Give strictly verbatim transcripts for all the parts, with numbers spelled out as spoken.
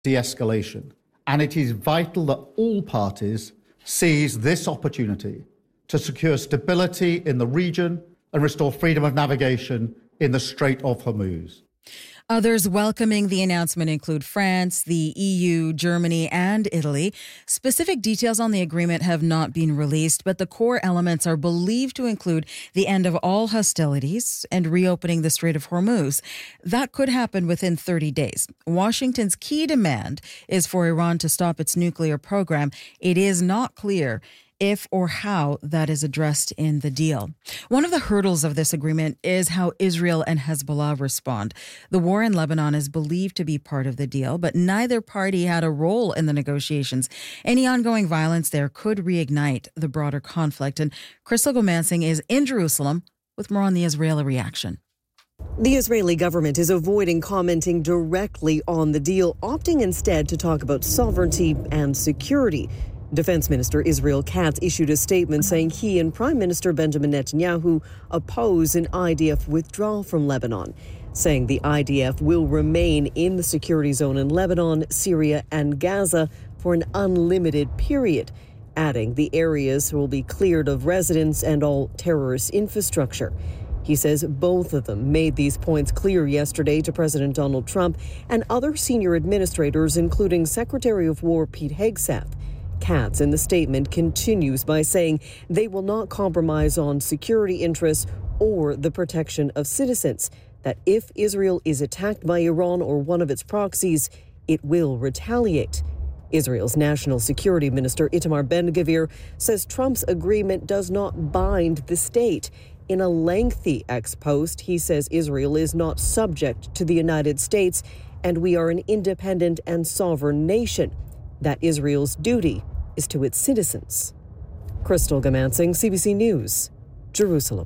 de-escalation. And it is vital that all parties seize this opportunity to secure stability in the region and restore freedom of navigation in the Strait of Hormuz. Others welcoming the announcement include France, the E U, Germany, and Italy. Specific details on the agreement have not been released, but the core elements are believed to include the end of all hostilities and reopening the Strait of Hormuz. That could happen within thirty days. Washington's key demand is for Iran to stop its nuclear program. It is not clear if or how that is addressed in the deal. One of the hurdles of this agreement is how Israel and Hezbollah respond. The war in Lebanon is believed to be part of the deal, but neither party had a role in the negotiations. Any ongoing violence there could reignite the broader conflict. And Crystal Gomansing is in Jerusalem with more on the Israeli reaction. The Israeli government is avoiding commenting directly on the deal, opting instead to talk about sovereignty and security. Defense Minister Israel Katz issued a statement saying he and Prime Minister Benjamin Netanyahu oppose an I D F withdrawal from Lebanon, saying the I D F will remain in the security zone in Lebanon, Syria, and Gaza for an unlimited period, adding the areas will be cleared of residents and all terrorist infrastructure. He says both of them made these points clear yesterday to President Donald Trump and other senior administrators, including Secretary of War Pete Hegseth. Katz in the statement continues by saying they will not compromise on security interests or the protection of citizens, that if Israel is attacked by Iran or one of its proxies, it will retaliate. Israel's National Security Minister Itamar Ben-Gvir says Trump's agreement does not bind the state. In a lengthy ex-post, he says Israel is not subject to the United States and we are an independent and sovereign nation, that Israel's duty is to its citizens. Crystal Gomansing, C B C News, Jerusalem.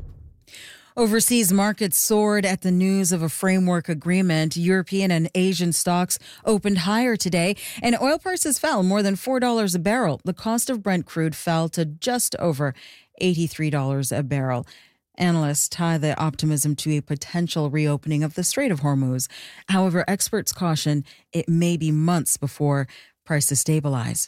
Overseas markets soared at the news of a framework agreement. European and Asian stocks opened higher today, and oil prices fell more than four dollars a barrel. The cost of Brent crude fell to just over eighty-three dollars a barrel. Analysts tie the optimism to a potential reopening of the Strait of Hormuz. However, experts caution it may be months before prices stabilize.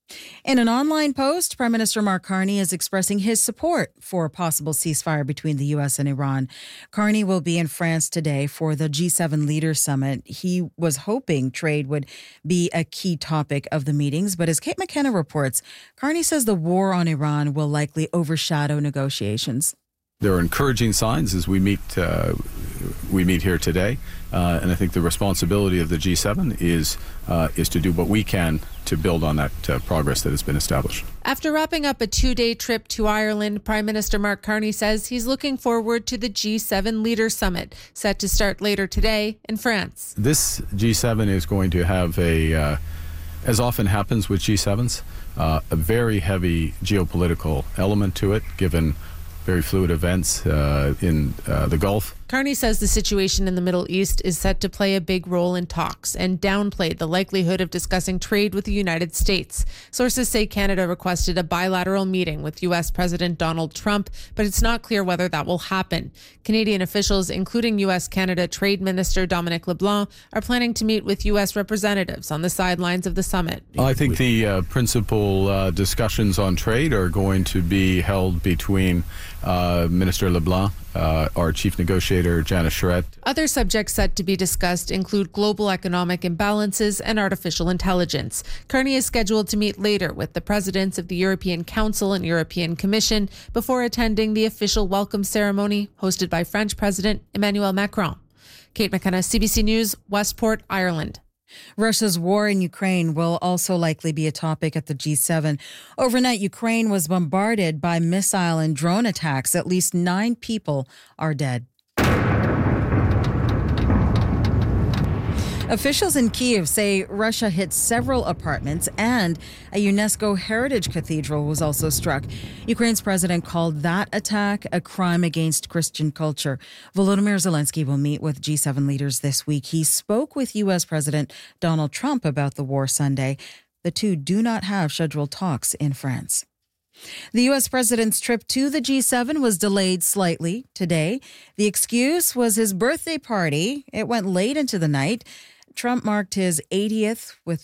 In an online post, Prime Minister Mark Carney is expressing his support for a possible ceasefire between the U S and Iran. Carney will be in France today for the G seven Leaders Summit. He was hoping trade would be a key topic of the meetings, but as Kate McKenna reports, Carney says the war on Iran will likely overshadow negotiations. There are encouraging signs as we meet uh, we meet here today, uh, and I think the responsibility of the G seven is uh, is to do what we can to build on that uh, progress that has been established. After wrapping up a two-day trip to Ireland, Prime Minister Mark Carney says he's looking forward to the G seven Leaders Summit, set to start later today in France. This G seven is going to have a, uh, as often happens with G sevens, uh, a very heavy geopolitical element to it, given very fluid events uh, in uh, the Gulf. Carney says the situation in the Middle East is set to play a big role in talks and downplayed the likelihood of discussing trade with the United States. Sources say Canada requested a bilateral meeting with U S President Donald Trump, but it's not clear whether that will happen. Canadian officials, including U S-Canada Trade Minister Dominic LeBlanc, are planning to meet with U S representatives on the sidelines of the summit. I think the uh, principal uh, discussions on trade are going to be held between uh, Minister LeBlanc, Uh, our chief negotiator, Janice Charette. Other subjects set to be discussed include global economic imbalances and artificial intelligence. Carney is scheduled to meet later with the presidents of the European Council and European Commission before attending the official welcome ceremony hosted by French President Emmanuel Macron. Kate McKenna, C B C News, Westport, Ireland. Russia's war in Ukraine will also likely be a topic at the G seven. Overnight, Ukraine was bombarded by missile and drone attacks. At least nine people are dead. Officials in Kyiv say Russia hit several apartments and a UNESCO heritage cathedral was also struck. Ukraine's president called that attack a crime against Christian culture. Volodymyr Zelensky will meet with G seven leaders this week. He spoke with U S President Donald Trump about the war Sunday. The two do not have scheduled talks in France. The U S president's trip to the G seven was delayed slightly today. The excuse was his birthday party. It went late into the night. Trump marked his eightieth with